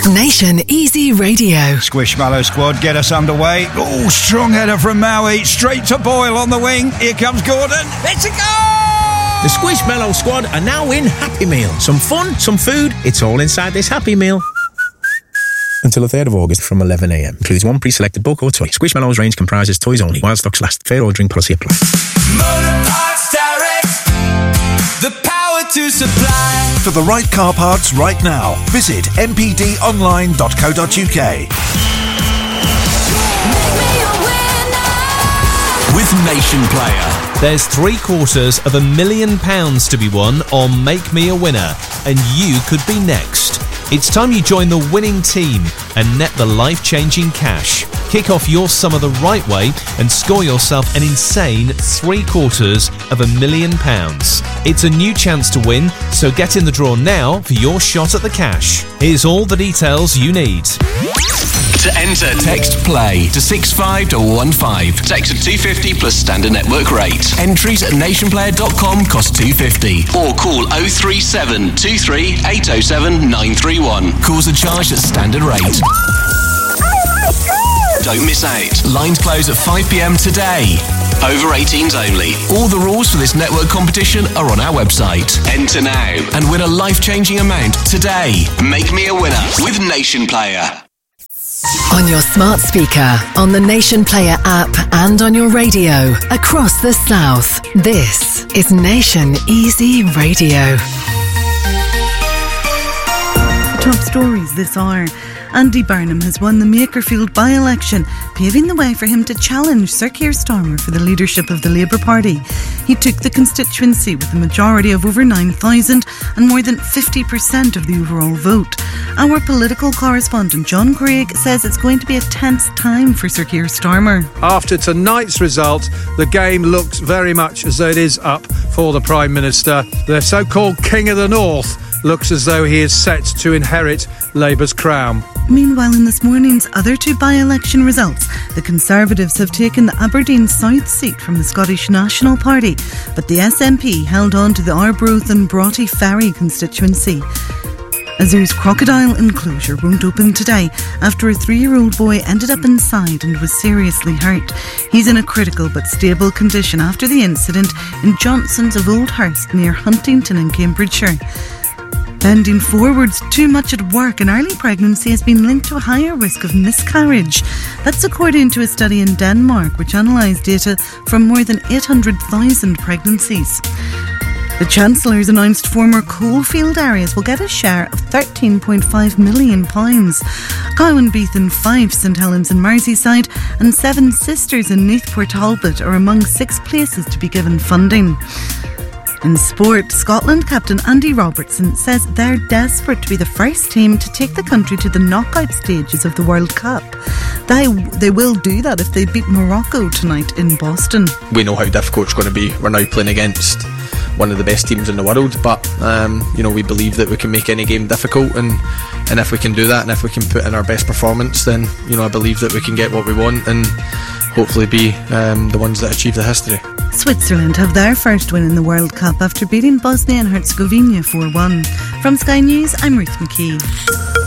Nation Easy Radio. Squishmallow squad get us underway. Oh, strong header from Maui. Straight to Boyle on the wing. Here comes Gordon. It's a goal! The Squishmallow squad are now in Happy Meal. Some fun, some food. It's all inside this Happy Meal. Until the 3rd of August from 11 a.m. Includes one pre-selected book or toy. Squishmallow's range comprises toys only. While stocks last. Fair ordering policy applies. Motor Parts Direct. The power to supply. For the right car parts right now, visit mpdonline.co.uk. With Nation Player. There's £750,000 to be won on Make Me a Winner, and you could be next. It's time you join the winning team and net the life-changing cash. Kick off your summer the right way and score yourself an insane £750,000. It's a new chance to win, so get in the draw now for your shot at the cash. Here's all the details you need. To enter, text PLAY to 65215. Text at 250 plus standard network rate. Entries at nationplayer.com cost £250. Or call 037 23 807 931. Calls are charged at standard rate. Don't miss out. Lines close at 5 p.m. today. Over 18s only. All the rules for this network competition are on our website. Enter now and win a life-changing amount today. Make me a winner with Nation Player. On your smart speaker, on the Nation Player app, and on your radio across the south. This is Nation Easy Radio. Top stories this hour. Andy Burnham has won the Makerfield by-election, paving the way for him to challenge Sir Keir Starmer for the leadership of the Labour Party. He took the constituency with a majority of over 9,000 and more than 50% of the overall vote. Our political correspondent John Craig says it's going to be a tense time for Sir Keir Starmer. After tonight's result, the game looks very much as though it is up for the Prime Minister. The so-called King of the North looks as though he is set to inherit Labour's crown. Meanwhile, in this morning's other two by-election results, the Conservatives have taken the Aberdeen South seat from the Scottish National Party, but the SNP held on to the Arbroath and Broughty Ferry constituency. A zoo's crocodile enclosure won't open today after a 3-year-old boy ended up inside and was seriously hurt. He's in a critical but stable condition after the incident in Johnson's of Oldhurst near Huntington in Cambridgeshire. Bending forwards too much at work in early pregnancy has been linked to a higher risk of miscarriage. That's according to a study in Denmark which analysed data from more than 800,000 pregnancies. The Chancellor's announced former coalfield areas will get a share of £13.5 million. Cowanbeath in Fife, St Helens in Merseyside and Seven Sisters in Neathport Talbot are among 6 places to be given funding. In sport, Scotland captain Andy Robertson says they're desperate to be the first team to take the country to the knockout stages of the World Cup. They will do that if they beat Morocco tonight in Boston. We know how difficult it's going to be. We're now playing against one of the best teams in the world, but we believe that we can make any game difficult, and if we can do that and if we can put in our best performance, then I believe that we can get what we want and hopefully be the ones that achieve the history. Switzerland have their first win in the World Cup after beating Bosnia and Herzegovina 4-1. From Sky News, I'm Ruth McKee.